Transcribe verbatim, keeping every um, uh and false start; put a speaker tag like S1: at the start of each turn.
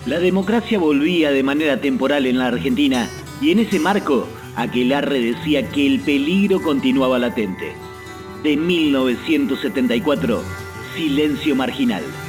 S1: La democracia volvía de manera temporal en la Argentina y en ese marco, Aquelarre decía que el peligro continuaba latente. De mil novecientos setenta y cuatro, Silencio Marginal.